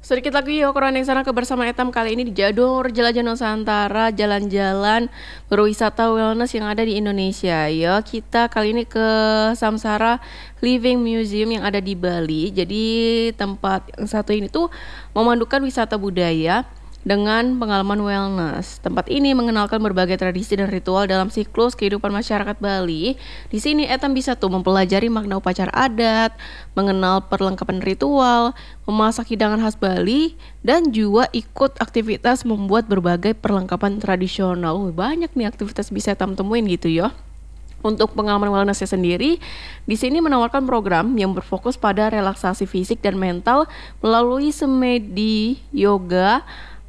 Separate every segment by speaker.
Speaker 1: Sedikit lagi yuk yang sana kebersamaan Etam kali ini di Jador Jelajah Nusantara, jalan-jalan berwisata wellness yang ada di Indonesia. Ya, kita kali ini ke Samsara Living Museum yang ada di Bali. Jadi tempat yang satu ini tuh memandukan wisata budaya dengan pengalaman wellness. Tempat ini mengenalkan berbagai tradisi dan ritual dalam siklus kehidupan masyarakat Bali. Di sini Etam bisa tuh mempelajari makna upacara adat, mengenal perlengkapan ritual, memasak hidangan khas Bali, dan juga ikut aktivitas membuat berbagai perlengkapan tradisional. Banyak nih aktivitas bisa Etam temuin gitu ya. Untuk pengalaman wellnessnya sendiri, di sini menawarkan program yang berfokus pada relaksasi fisik dan mental melalui semedi, yoga,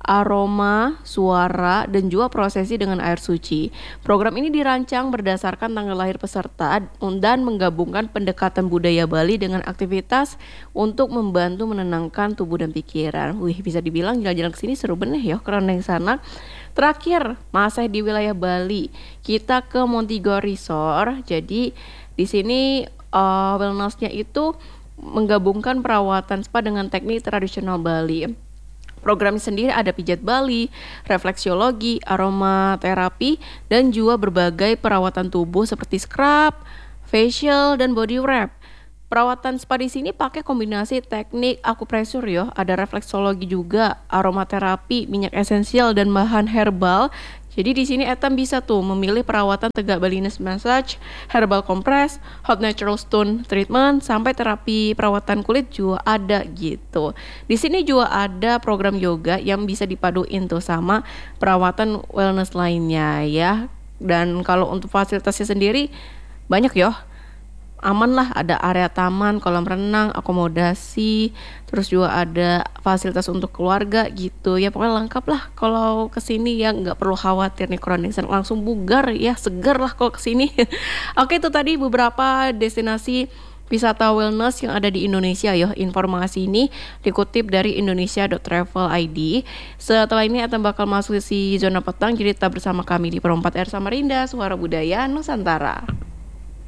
Speaker 1: aroma, suara, dan juga prosesi dengan air suci. Program ini dirancang berdasarkan tanggal lahir peserta dan menggabungkan pendekatan budaya Bali dengan aktivitas untuk membantu menenangkan tubuh dan pikiran. Bisa dibilang jalan-jalan ke sini seru bener ya, keren yang sana. Terakhir, masih di wilayah Bali, kita ke Montego Resort. Jadi di sini wellnessnya itu menggabungkan perawatan spa dengan teknik tradisional Bali. Program sendiri ada pijat Bali, refleksiologi, aromaterapi, dan juga berbagai perawatan tubuh seperti scrub, facial, dan body wrap. Perawatan spa di sini pakai kombinasi teknik akupresur ya, ada refleksologi juga, aromaterapi, minyak esensial dan bahan herbal. Jadi di sini Etam bisa tuh memilih perawatan tegak Balinese massage, herbal compress, hot natural stone treatment, sampai terapi perawatan kulit juga ada gitu. Di sini juga ada program yoga yang bisa dipaduin tuh sama perawatan wellness lainnya ya. Dan kalau untuk fasilitasnya sendiri banyak ya. Aman lah, ada area taman, kolam renang, akomodasi, terus juga ada fasilitas untuk keluarga gitu ya, pokoknya lengkap lah kalau kesini ya, nggak perlu khawatir nih Kroningsan, langsung bugar ya, seger lah kalau kesini. Oke, itu tadi beberapa destinasi wisata wellness yang ada di Indonesia ya. Informasi ini dikutip dari indonesia.travel.id. Setelah ini akan bakal masuk si zona petang, jadi tetap bersama kami di Perompat Air Samarinda, Suara Budaya Nusantara.